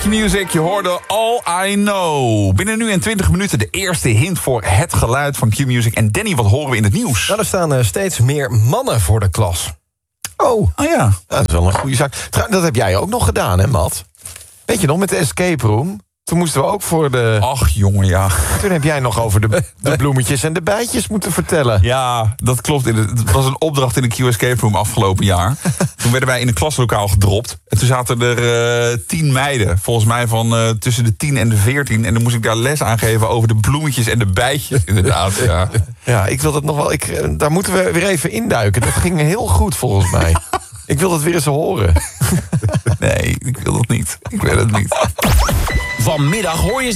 Q-Music, je hoorde All I Know. Binnen nu en 20 minuten de eerste hint voor het geluid van Q-Music. En Danny, wat horen we in het nieuws? Nou, er staan steeds meer mannen voor de klas. Oh ja. Dat is wel een goede zaak. Dat heb jij ook nog gedaan, hè, Matt? Weet je nog, met de escape room? Toen moesten we ook voor de... Ach, jongen, ja. Toen heb jij nog over de bloemetjes en de bijtjes moeten vertellen. Ja, dat klopt. Het was een opdracht in de Q-Escape Room afgelopen jaar. Toen werden wij in een klaslokaal gedropt. En toen zaten er 10 meiden. Volgens mij van tussen de 10 en de 14. En dan moest ik daar les aan geven over de bloemetjes en de bijtjes. Inderdaad, ja. Ja, ik wil dat nog wel... daar moeten we weer even induiken. Dat ging heel goed, volgens mij. Ik wil dat weer eens horen. Nee, ik wil dat niet. Ik wil het niet. Vanmiddag hoor je